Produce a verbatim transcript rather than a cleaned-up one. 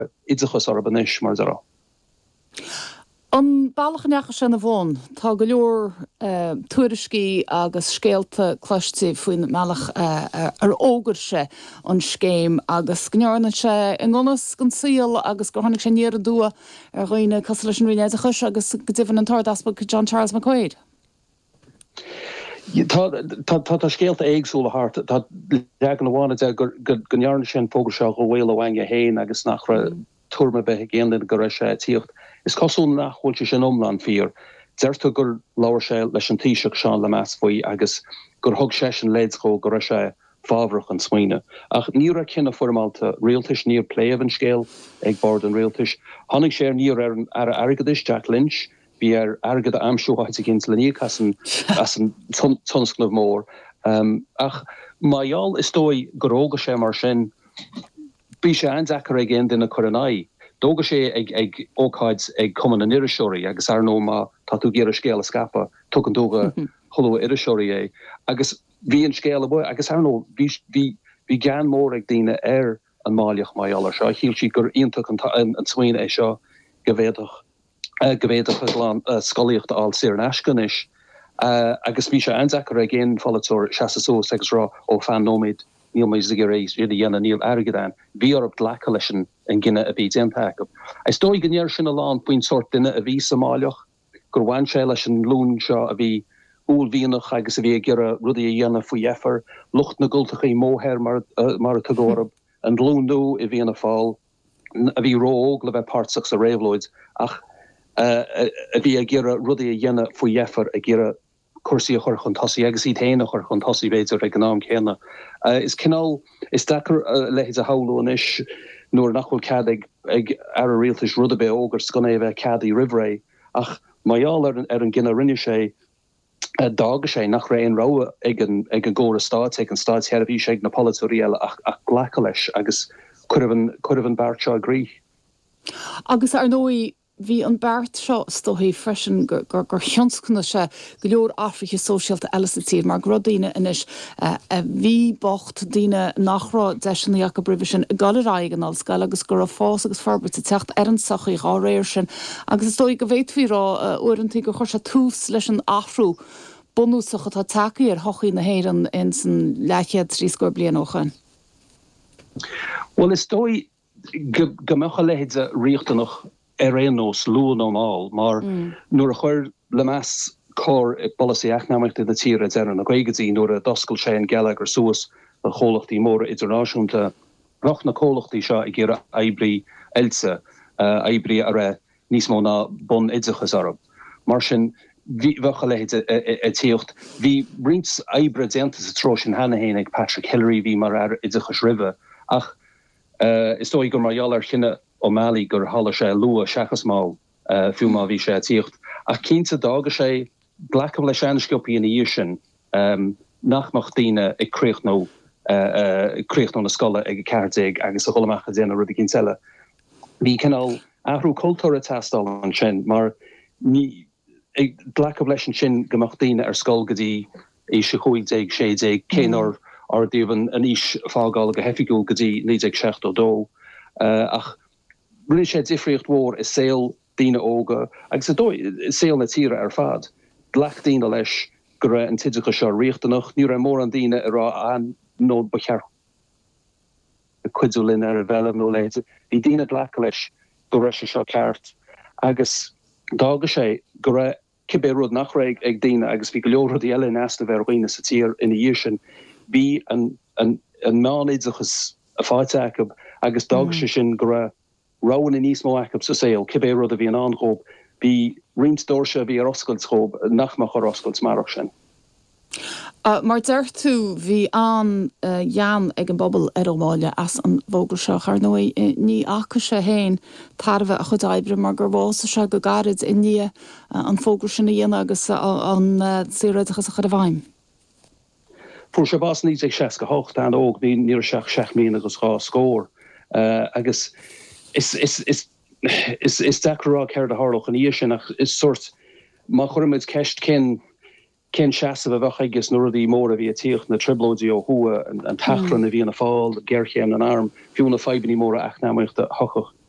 idzachas ar banis mar zara. An bailachan sin na bhin, tá go leor tuairiscí agus scéalta cloiste faoin meach ar ógarse an scéim agus gnearna sé an gconas gan síal agus go tháinig sé níar a dua ar roioine cos leis an roioine a chus agus go dtíhann an tar daspa John Charles McQuaid. Tá scéalta éagsúla hart tá legan bhána gur gnearna sin fógur se go bhfuil bhainge héin agus nach ra turma be géan go raibh sé tíocht. Is cosún nachhfuil se sin omlan fír. Deirtu gur leabhar sé leis an tíiseach seán le meas faoi agus gur thug sé sin léidscho go raibh sé fábhrach an smaoine. Ach níor a cinna formáilta réaltais níor pléamh an scéal ag bord an réaltais. Tháinig sé níor ar ar airgadis Jack Lynch, bhí ar airgad amsúhaid a gins leníag as an as an tunscnamh mór. Um, ach maiall is dói gur óga sé mar sin bhí sé anzachar ag gin duna choranai. Dóga sé ag ag ócáid ag cuman an iriseoirí agus ar nó má tá tú géar a scéal a scapa tu an dóga choú iriseoirí é. Agus bhí an scéal a bu agus ar nó bhí gan mór ag daine ar an máileach maiall ar seo. Híl si gur ionach an smaoine é seo go bhéadach govéadach scoíocht all sé an ascanis agus bhí sé anzachar ag gin fallúir seaasós agus rá ó fan nóméid níl mé gur éis riad dhéanana níl airgeán, bhí ar lecha leis an gine a bhí déantaach. Is dói gnéir sin a lán buin sort duine a bhí Somáliach, gur bhain sé leis an lún seo a bhí úlhíanach agus a bhí gur a rudí a dhéanana faoi effar, lucht na gultacha í móthir mar a tugórab, an lúnú i bhíanana fáil, a bhí róg le bheith pártach a réhlóid, ach a bhí a ggéire rudí a dhéanana faoi effar a ggéire cuasaí a chur chun tosaí agus í téanana chur chun tosaí bhéidir ag gnám chéanna. Is cinál is dachar lehéid a haulún is nuair nachhfuil cad ag ag ar a rialtas rud a bheith ógur scan é bheith cadí rihré ach maiall ar ar an gine rinne sé dága sé nach ré an rá ag an ag an ggóra stát ag an stát hear a bhí sé ag na polúíile ach ach ghlacha leis agus chuibhann chuibhann beartseo grí. Agus ar nóí hí an beart seo stohí freisin gur gur thionscna se go leor Africa sosiálta eile sa tír mar grodíine inis a bhí bocht díine nachrá deisinaíach go bribh sin galráig an alscail agus gur a fás agus farbert a techt ar an sachaí á réir sin agus is dói go bhéithhírá uintí go chuir se tús leis an afhrú bunúsacha tá takeí ar thochaí na héan in san leichéad trí scoir blian óchain. Well is dói go mecha lehéid a riochtanach er énos lúan ómáil, mar mm. nuair a chuir le meas cór ag bolí eachnamachta na tíre ar an a gaigadí nuair a doscail sé an geala gur suas a chólachtaí móra idirnáisiúnta rach na cólachtaí seo ag ggéire aibrí ilse uh, aibrí a ré níos mó ná bon idzachas arab. Mar sin bhecha lehéid a tíocht, hí rins aibre déantas a tro sin hena héin ag Patrick Hillary hí mar ar idzachas rive, ach uh, is dói gur marall ar chinne ó Mali gur halla sé lua seachasmáil uh, fiúma bhí sé tíocht. Ach cínta dága sé blacham leis anscopi in í sin um, nachmach díine ag créocht nó créocht nó na scola ag ceardig agus a cholamach a déanana rud cin selle. Bhí canál ahrú cultúra testal an sin, mar ní ag blacham leis an sin gomach díine ar scol gotí é se chuig ag sé ag cénar ar díobhan an is fágáil go hefiúil gotí níos ag secht ó dó. Uh, ach rinne sé difriocht mór is saoil díine óga, agus a dói is saoil na tíre ar fad. Glach díine leis go raibh an tiideacha seo riochtanach, ní raibh mór an díine a rá an nód ba chear a cuidú linn ar a bhealach nó léite. Bhí díine glacha leis go raibh sé seo ceart. Agus dága sé go raibh cibé rud nach raibh ag díine agus bhí go leor rudí eile neasta bheith roiine sa tír ina dhír sin. Bhí an an an mánidzachas a fáite acab agus dága sé sin go raibh Rowan in níos mó acab sa saoil, cibé rud a bhí an anchób, bhí rins dóirse bhí ar oscailschób nachmach ar oscails marach sin. Uh, mar deir tú bhí an uh, Jan ag an bobbal ar ómáile as an bhógal seo ar nó uh, ní acha sé héin tarbh a chud aibre mar gur bhása se go garid in ní uh, an fógal sin na dhéana agus uh, an uh, siúradachas a chud a bhaim. Fuair sé bás níos ag seaca hocht an óg ní níor seach seach mína agus chá scór uh, agus Is is is is is dacrá ceir a harloch an í sin ach is sort má chuirmid ceist cin cin seasa a bheith agus nuirí mór a bhí a tíocht na triblódí ó thua an tachran a bhí na fáil, geirchéim an arm, fiúna feibní móra achnamíocht a hochach